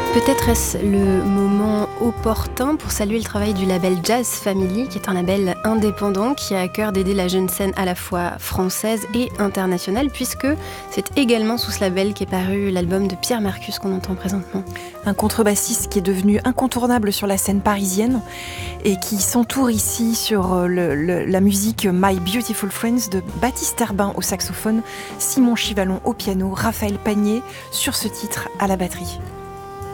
Peut-être est-ce le moment opportun pour saluer le travail du label Jazz Family, qui est un label indépendant qui a à cœur d'aider la jeune scène à la fois française et internationale, puisque c'est également sous ce label qu'est paru l'album de Pierre Marcus qu'on entend présentement. Un contrebassiste qui est devenu incontournable sur la scène parisienne et qui s'entoure ici sur la musique My Beautiful Friends de Baptiste Herbin au saxophone, Simon Chivalon au piano, Raphaël Pagnier sur ce titre à la batterie.